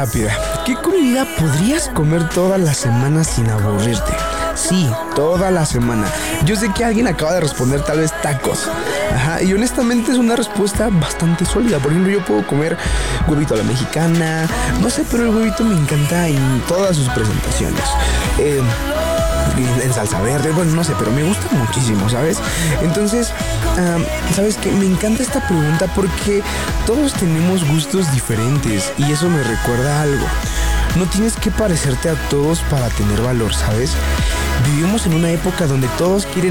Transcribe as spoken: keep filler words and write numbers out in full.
Rápida. ¿Qué comida podrías comer toda la semana sin aburrirte? Sí, toda la semana. Yo sé que alguien acaba de responder tal vez tacos. Ajá, y honestamente es una respuesta bastante sólida. Por ejemplo, yo puedo comer huevito a la mexicana. No sé, pero el huevito me encanta en todas sus presentaciones. Eh... en salsa verde, bueno, no sé, pero me gusta muchísimo, ¿sabes? Entonces, um, ¿sabes qué? Me encanta esta pregunta porque todos tenemos gustos diferentes y eso me recuerda algo. No tienes que parecerte a todos para tener valor, ¿sabes? Vivimos en una época donde todos quieren